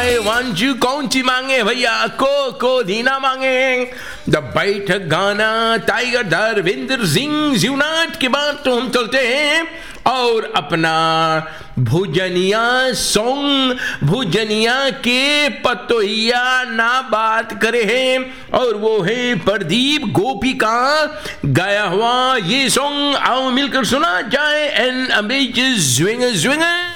आए वांचू कौन सी मांगे भैया, को दीना मांगे। द बैठक गाना टाइगर धर्मेंद्र सिंह शिवनाथ के बाद तो हम चलते हैं और अपना भुजनिया सॉन्ग, भुजनिया के पतोहिया ना बात करे हैं, और वो है प्रदीप गोपी का गाया हुआ ये सॉन्ग। आओ मिलकर सुना जाए एन अमेजिंग स्विंग स्विंग।